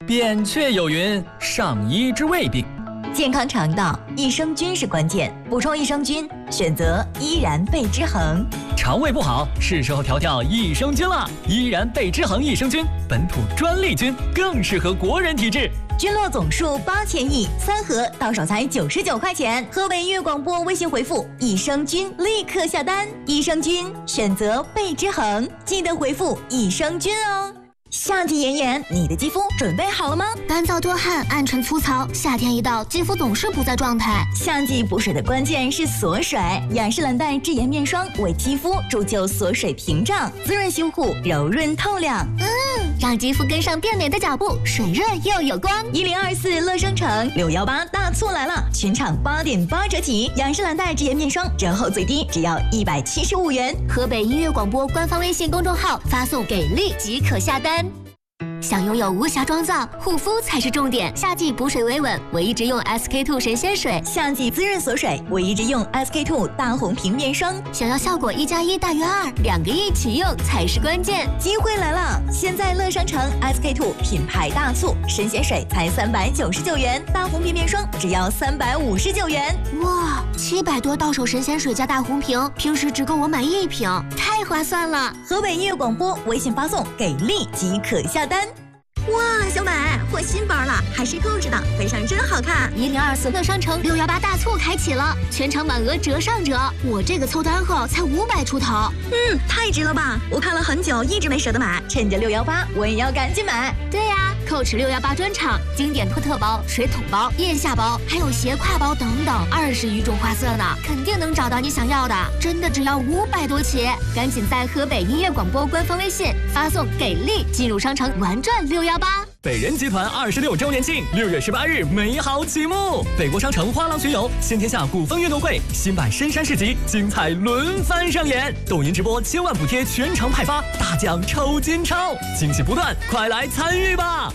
扁鹊有云：上医治未病。 健康肠道，益生菌是关键。补充益生菌，选择依然贝之恒。 肠胃不好，是时候调调益生菌了。依然贝之恒益生菌，本土专利菌，更适合国人体质。 菌落总数8000亿，3盒到手才99块钱。河北音乐广播微信回复益生菌，立刻下单。益生菌选择贝之恒，记得回复益生菌哦。夏季炎炎，你的肌肤准备好了吗？ 干燥多汗、暗沉粗糙，夏天一到，肌肤总是不在状态。 夏季补水的关键是锁水，雅诗兰黛智颜面霜为肌肤铸就锁水屏障，滋润修护，柔润透亮。 让肌肤跟上变美的脚步，水润又有光。 1024乐生城618大促来了，全场8.8折起，雅诗兰黛智颜面霜折后最低只要175元。 河北音乐广播官方微信公众号发送给力即可下单。想拥有无瑕妆造，护肤才是重点。夏季补水维稳，我一直用 SK2 神仙水； 夏季滋润锁水，我一直用 SK2 大红瓶面霜。 想要效果1+1大于2，2个一起用才是关键。 机会来了！现在乐商城 SK2 品牌大促，神仙水才399元，大红瓶面霜只要359元。 哇，700多到手神仙水加大红瓶，平时只够我买1瓶，太划算了！ 河北音乐广播微信发送给力即可下单。哇，小美换新包了，还是购置的，配上真好看。 1024乐商城618大促开启了，全场满额折上折。我这个凑单后才500出头， 太值了吧！我看了很久，一直没舍得买，趁着618，我也要赶紧买。 对呀，Coach 618专场，经典托特包、水桶包、腋下包，还有斜挎包等等，20余种花色呢，肯定能找到你想要的。真的只要500多起，赶紧在河北音乐广播官方微信发送给力，进入商城玩转618。 北人集团26周年庆，6月18日美好启幕。北国商城花廊巡游，先天下古风运动会，新版深山市集，精彩轮番上演。抖音直播千万补贴全场派发，大奖抽金钞，惊喜不断，快来参与吧！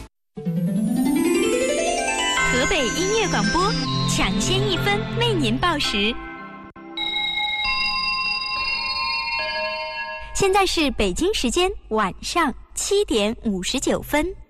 河北音乐广播，抢先1分为您报时。现在是北京时间晚上7点59分。